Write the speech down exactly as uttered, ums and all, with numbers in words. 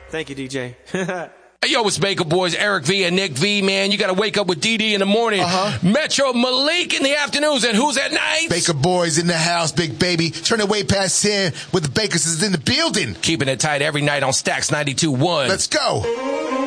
Thank you, D J. Hey, yo, it's Baker Boys, Eric V and Nick V, man. You got to wake up with D D in the morning. Uh-huh. Metro Malik in the afternoons. And who's at night? Baker Boys in the house, big baby. Turn it way past ten with the Bakers is in the building. Keeping it tight every night on Stacks ninety-two point one. Let's go.